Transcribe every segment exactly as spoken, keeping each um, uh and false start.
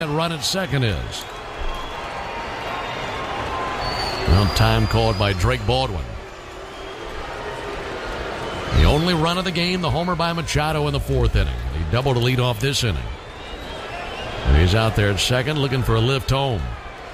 That run at second is. Well, time called by Drake Baldwin. The only run of the game, the homer by Machado in the fourth inning. He doubled a lead off this inning. And he's out there at second looking for a lift home.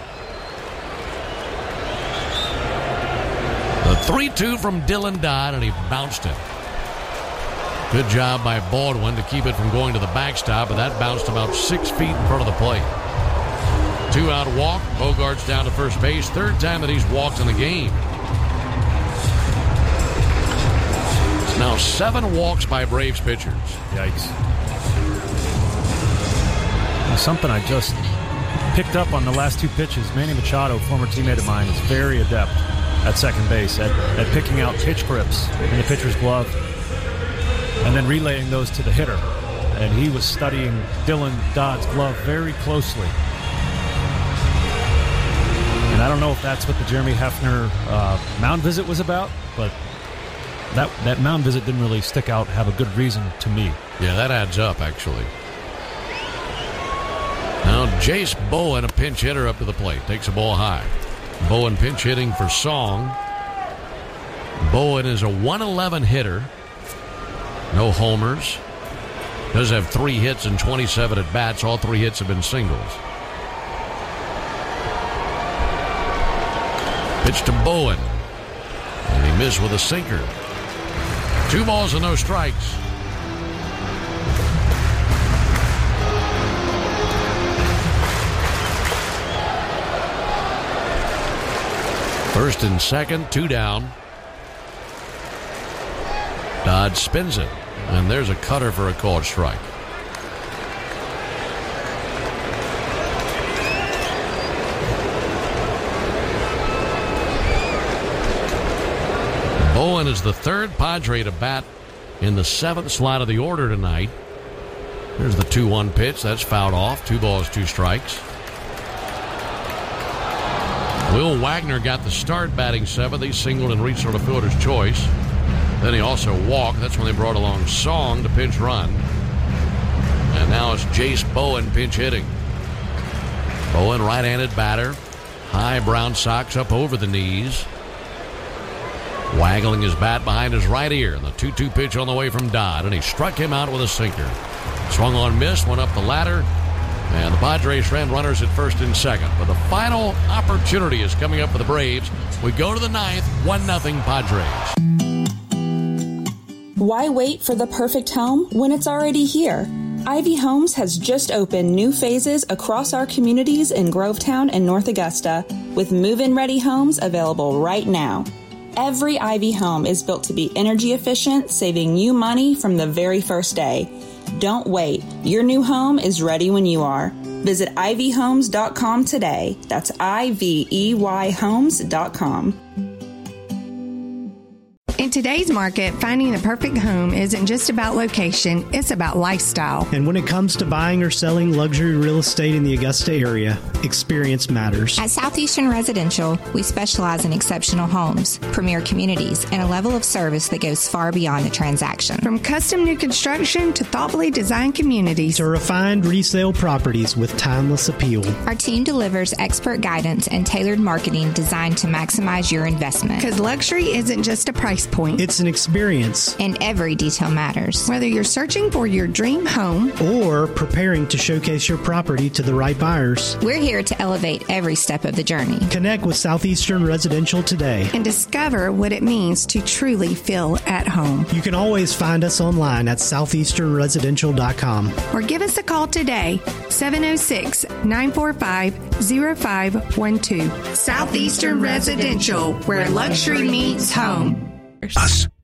The three two from Dylan Dodd, and he bounced it. Good job by Baldwin to keep it from going to the backstop, but that bounced about six feet in front of the plate. Two-out walk. Bogart's down to first base. Third time that he's walked in the game. It's now seven walks by Braves pitchers. Yikes. Now, something I just picked up on the last two pitches. Manny Machado, former teammate of mine, is very adept at second base at, at picking out pitch grips in the pitcher's glove and then relaying those to the hitter. And he was studying Dylan Dodd's glove very closely. And I don't know if that's what the Jeremy Hefner uh, mound visit was about, but that that mound visit didn't really stick out, have a good reason to me. Yeah, that adds up, actually. Now, Jace Bowen, a pinch hitter up to the plate, takes a ball high. Bowen pinch hitting for Song. Bowen is a one eleven hitter. No homers. Does have three hits and twenty-seven at bats. All three hits have been singles. Pitch to Bowen. And he missed with a sinker. Two balls and no strikes. First and second, two down. Dodd spins it. And there's a cutter for a called strike. Bowen is the third Padre to bat in the seventh slot of the order tonight. There's the two one pitch. That's fouled off. Two balls, two strikes. Will Wagner got the start batting seventh. He singled and reached for the fielder's choice. Then he also walked. That's when they brought along Song to pinch run. And now it's Jace Bowen pinch hitting. Bowen, right-handed batter. High brown socks up over the knees. Waggling his bat behind his right ear. And the two two pitch on the way from Dodd. And he struck him out with a sinker. Swung on, missed, went up the ladder. And the Padres ran runners at first and second. But the final opportunity is coming up for the Braves. We go to the ninth, one nothing Padres. Why wait for the perfect home when it's already here? Ivy Homes has just opened new phases across our communities in Grovetown and North Augusta, with move-in ready homes available right now. Every Ivy home is built to be energy efficient, saving you money from the very first day. Don't wait. Your new home is ready when you are. Visit ivy homes dot com today. That's I V E Y homes dot com. In today's market, finding the perfect home isn't just about location, it's about lifestyle. And when it comes to buying or selling luxury real estate in the Augusta area, experience matters. At Southeastern Residential, we specialize in exceptional homes, premier communities, and a level of service that goes far beyond the transaction. From custom new construction to thoughtfully designed communities to refined resale properties with timeless appeal. Our team delivers expert guidance and tailored marketing designed to maximize your investment. Because luxury isn't just a price point. It's an experience. And every detail matters. Whether you're searching for your dream home or preparing to showcase your property to the right buyers, we're here to elevate every step of the journey. Connect with Southeastern Residential today and discover what it means to truly feel at home. You can always find us online at southeastern residential dot com or give us a call today, seven oh six, nine four five, oh five one two. Southeastern Residential, where luxury meets home. Us.